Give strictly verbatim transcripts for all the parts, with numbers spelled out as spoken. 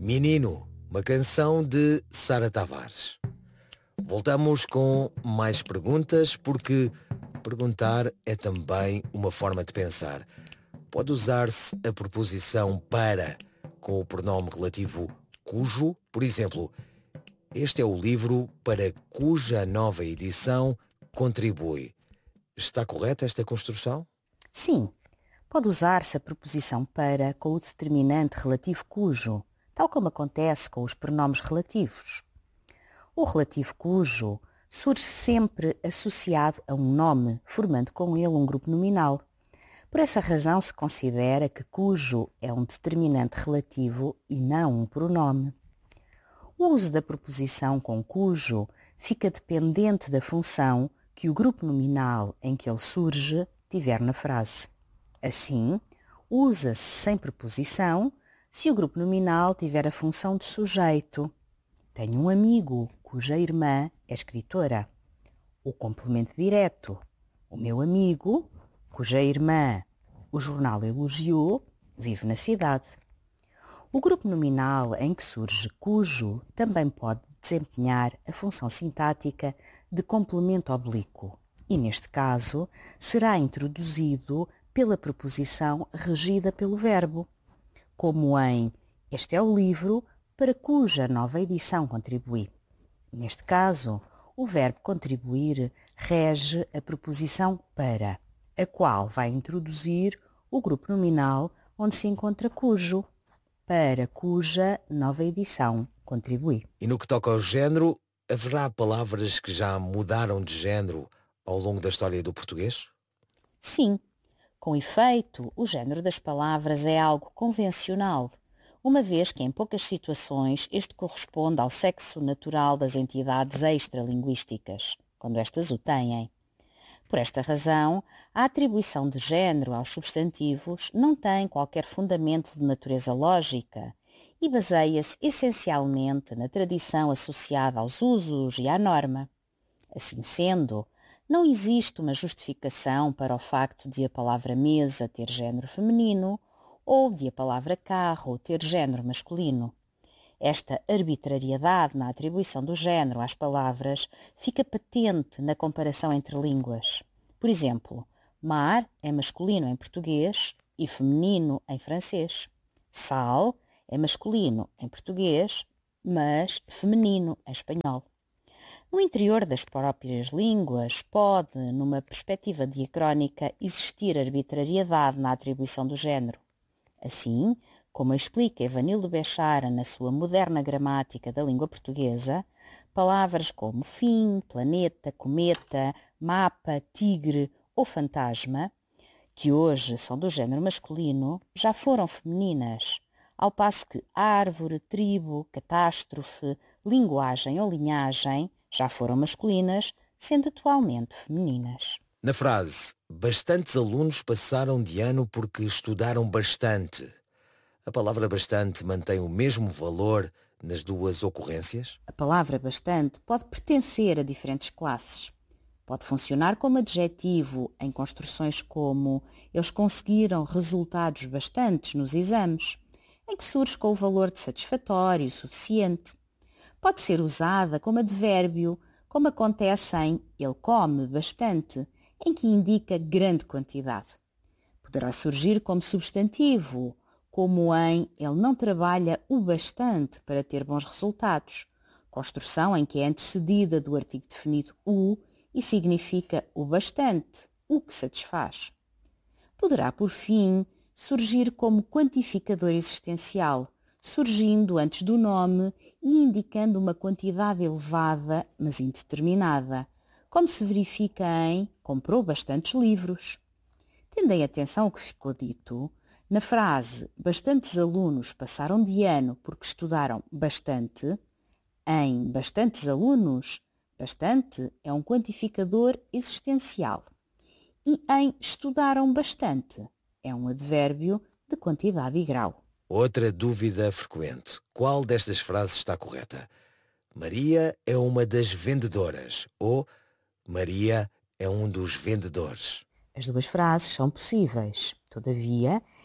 Menino, uma canção de Sara Tavares. Voltamos com mais perguntas, porque perguntar é também uma forma de pensar. Pode usar-se a preposição para com o pronome relativo cujo. Por exemplo, este é o livro para cuja nova edição contribui. Está correta esta construção? Sim, pode usar-se a preposição para com o determinante relativo cujo, tal como acontece com os pronomes relativos. O relativo cujo surge sempre associado a um nome, formando com ele um grupo nominal. Por essa razão se considera que cujo é um determinante relativo e não um pronome. O uso da preposição com cujo fica dependente da função que o grupo nominal em que ele surge tiver na frase. Assim, usa-se sem preposição se o grupo nominal tiver a função de sujeito. Tenho um amigo cuja irmã é escritora. O complemento direto. O meu amigo, cuja irmã o jornal elogiou, vive na cidade. O grupo nominal em que surge cujo também pode desempenhar a função sintática de complemento oblíquo e, neste caso, será introduzido pela preposição regida pelo verbo, como em este é o livro para cuja nova edição contribui. Neste caso, o verbo contribuir rege a preposição para, a qual vai introduzir o grupo nominal onde se encontra cujo, para cuja nova edição contribui. E no que toca ao género, haverá palavras que já mudaram de género ao longo da história do português? Sim, com efeito, o género das palavras é algo convencional, uma vez que em poucas situações este corresponde ao sexo natural das entidades extralinguísticas, quando estas o têm. Por esta razão, a atribuição de género aos substantivos não tem qualquer fundamento de natureza lógica e baseia-se essencialmente na tradição associada aos usos e à norma. Assim sendo, não existe uma justificação para o facto de a palavra mesa ter género feminino ou de a palavra carro ter género masculino. Esta arbitrariedade na atribuição do género às palavras fica patente na comparação entre línguas. Por exemplo, mar é masculino em português e feminino em francês. Sal é masculino em português, mas feminino em espanhol. No interior das próprias línguas pode, numa perspectiva diacrónica, existir arbitrariedade na atribuição do género. Assim, como explica Evanildo Bechara na sua moderna gramática da língua portuguesa, palavras como fim, planeta, cometa, mapa, tigre ou fantasma, que hoje são do género masculino, já foram femininas, ao passo que árvore, tribo, catástrofe, linguagem ou linhagem já foram masculinas, sendo atualmente femininas. Na frase, bastantes alunos passaram de ano porque estudaram bastante. A palavra bastante mantém o mesmo valor nas duas ocorrências? A palavra bastante pode pertencer a diferentes classes. Pode funcionar como adjetivo em construções como eles conseguiram resultados bastantes nos exames, em que surge com o valor de satisfatório suficiente. Pode ser usada como advérbio, como acontece em ele come bastante, em que indica grande quantidade. Poderá surgir como substantivo, como em ele não trabalha o bastante para ter bons resultados, construção em que é antecedida do artigo definido o e significa o bastante, o que satisfaz. Poderá, por fim, surgir como quantificador existencial, surgindo antes do nome e indicando uma quantidade elevada, mas indeterminada, como se verifica em comprou bastantes livros. Tendem atenção ao que ficou dito. Na frase bastantes alunos passaram de ano porque estudaram bastante, em bastantes alunos, bastante é um quantificador existencial. E em estudaram bastante é um advérbio de quantidade e grau. Outra dúvida frequente. Qual destas frases está correta? Maria é uma das vendedoras ou Maria é um dos vendedores. As duas frases são possíveis. Todavia,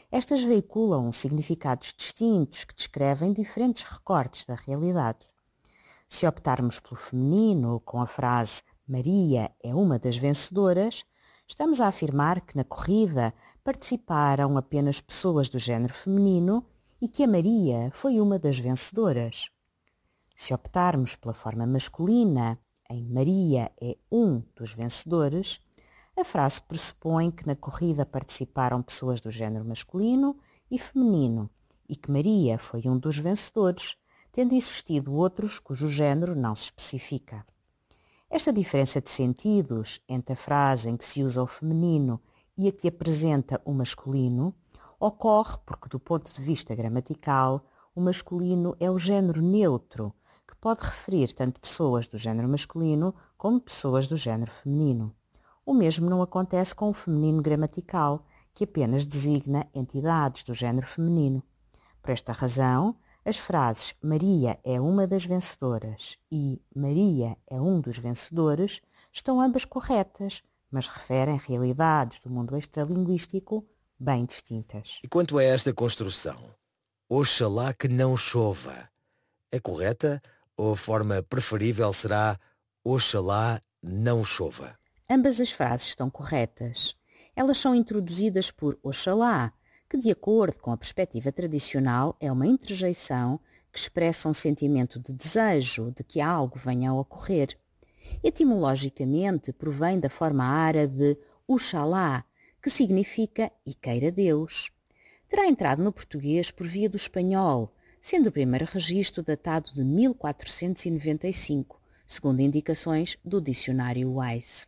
Estas veiculam significados distintos que descrevem diferentes recortes da realidade. Se optarmos pelo feminino, com a frase Maria é uma das vencedoras, estamos a afirmar que na corrida participaram apenas pessoas do género feminino e que a Maria foi uma das vencedoras. Se optarmos pela forma masculina, em Maria é um dos vencedores, a frase pressupõe que na corrida participaram pessoas do género masculino e feminino e que Maria foi um dos vencedores, tendo existido outros cujo género não se especifica. Esta diferença de sentidos entre a frase em que se usa o feminino e a que apresenta o masculino ocorre porque, do ponto de vista gramatical, o masculino é o género neutro, que pode referir tanto pessoas do género masculino como pessoas do género feminino. O mesmo não acontece com o feminino gramatical, que apenas designa entidades do género feminino. Por esta razão, as frases Maria é uma das vencedoras e Maria é um dos vencedores estão ambas corretas, mas referem realidades do mundo extralinguístico bem distintas. E quanto a esta construção, oxalá que não chova, é correta ou a forma preferível será oxalá não chova? Ambas as frases estão corretas. Elas são introduzidas por oxalá, que, de acordo com a perspectiva tradicional, é uma interjeição que expressa um sentimento de desejo de que algo venha a ocorrer. Etimologicamente, provém da forma árabe oxalá, que significa e queira Deus. Terá entrado no português por via do espanhol, sendo o primeiro registro datado de mil quatrocentos e noventa e cinco, segundo indicações do dicionário Wise.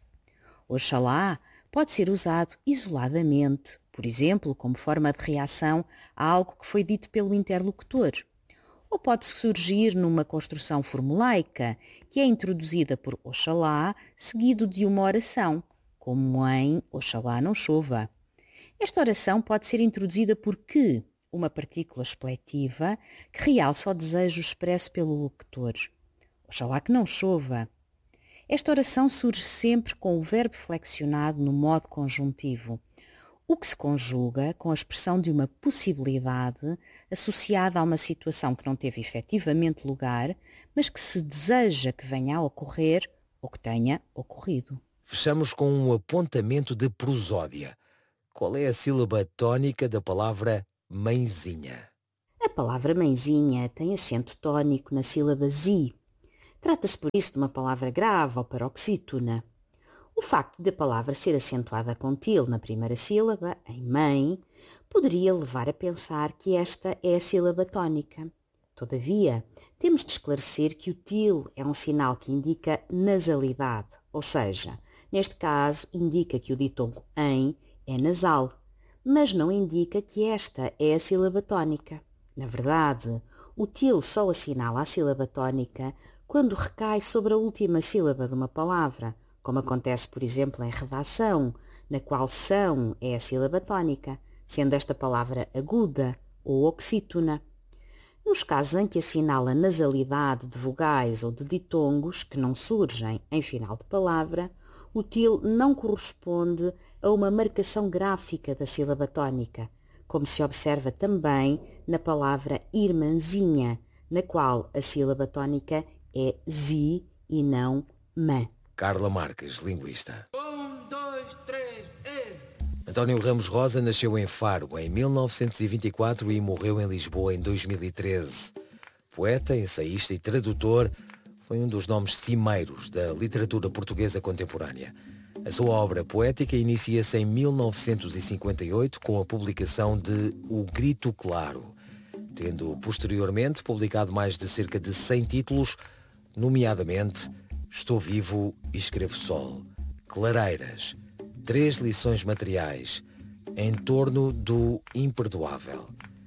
Oxalá pode ser usado isoladamente, por exemplo, como forma de reação a algo que foi dito pelo interlocutor. Ou pode surgir numa construção formulaica, que é introduzida por oxalá, seguido de uma oração, como em oxalá não chova. Esta oração pode ser introduzida por que, uma partícula expletiva que realça o desejo expresso pelo locutor. Oxalá que não chova. Esta oração surge sempre com o verbo flexionado no modo conjuntivo, o que se conjuga com a expressão de uma possibilidade associada a uma situação que não teve efetivamente lugar, mas que se deseja que venha a ocorrer ou que tenha ocorrido. Fechamos com um apontamento de prosódia. Qual é a sílaba tónica da palavra mãezinha? A palavra mãezinha tem acento tónico na sílaba zi. Trata-se por isso de uma palavra grave ou paroxítona. O facto de a palavra ser acentuada com til na primeira sílaba, em mãe, poderia levar a pensar que esta é a sílaba tónica. Todavia, temos de esclarecer que o til é um sinal que indica nasalidade, ou seja, neste caso indica que o ditongo em é nasal, mas não indica que esta é a sílaba tónica. Na verdade, o til só assinala a sílaba tónica quando recai sobre a última sílaba de uma palavra, como acontece, por exemplo, em redação, na qual são é a sílaba tónica, sendo esta palavra aguda ou oxítona. Nos casos em que assinala nasalidade de vogais ou de ditongos que não surgem em final de palavra, o til não corresponde a uma marcação gráfica da sílaba tónica, como se observa também na palavra irmãzinha, na qual a sílaba tónica é zi e não mã. Carla Marques, linguista. Um, dois, três, e... António Ramos Rosa nasceu em Faro em mil novecentos e vinte e quatro e morreu em Lisboa em dois mil e treze. Poeta, ensaísta e tradutor, foi um dos nomes cimeiros da literatura portuguesa contemporânea. A sua obra poética inicia-se em mil novecentos e cinquenta e oito com a publicação de O Grito Claro, tendo posteriormente publicado mais de cerca de cem títulos, nomeadamente Estou Vivo e Escrevo Sol, Clareiras, Três Lições Materiais, Em Torno do Imperdoável.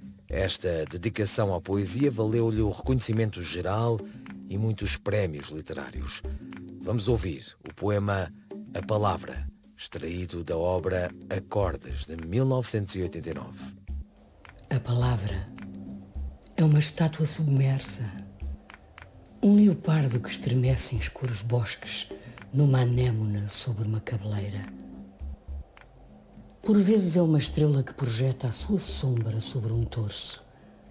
Esta dedicação à poesia valeu-lhe o reconhecimento geral e muitos prémios literários. Vamos ouvir o poema A Palavra, extraído da obra Acordes, de mil novecentos e oitenta e nove. A palavra é uma estátua submersa, um leopardo que estremece em escuros bosques numa anémona sobre uma cabeleira. Por vezes é uma estrela que projeta a sua sombra sobre um torso.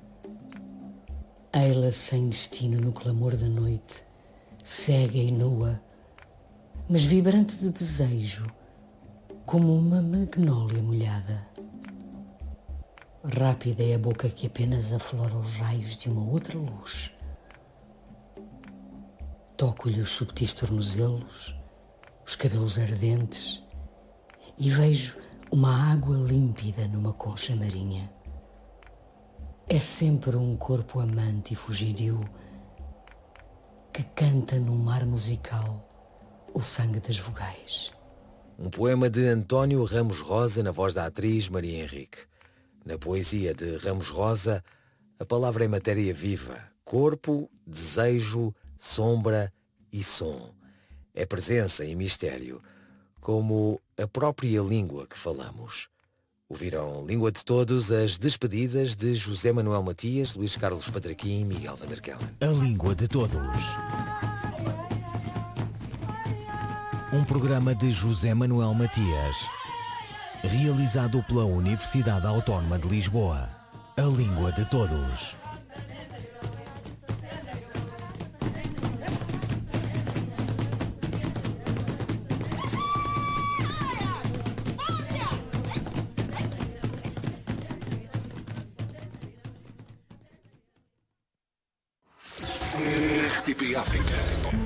Ei-la sem destino no clamor da noite, cega e nua, mas vibrante de desejo, como uma magnólia molhada. Rápida é a boca que apenas aflora os raios de uma outra luz. Toco-lhe os subtis tornozelos, os cabelos ardentes, e vejo uma água límpida numa concha marinha. É sempre um corpo amante e fugidio que canta num mar musical o sangue das vogais. Um poema de António Ramos Rosa na voz da atriz Maria Henrique. Na poesia de Ramos Rosa, a palavra é matéria viva, corpo, desejo, sombra e som. É presença e mistério, como a própria língua que falamos. Ouviram Língua de Todos as despedidas de José Manuel Matias, Luís Carlos Patraquim e Miguel van der Kellen. A Língua de Todos. Um programa de José Manuel Matias, realizado pela Universidade Autónoma de Lisboa. A Língua de Todos. R T P África.